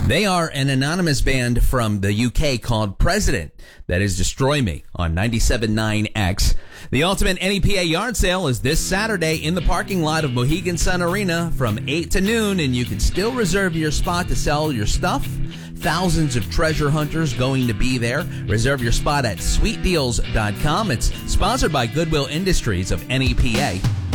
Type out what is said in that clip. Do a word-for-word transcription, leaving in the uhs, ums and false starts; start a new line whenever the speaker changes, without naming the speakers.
They are an anonymous band from the U K called President. That is Destroy Me on ninety-seven point nine X. The ultimate N E P A yard sale is this Saturday in the parking lot of Mohegan Sun Arena from eight to noon, and you can still reserve your spot to sell your stuff. Thousands of treasure hunters going to be there. Reserve your spot at sweet deals dot com. It's sponsored by Goodwill Industries of N E P A.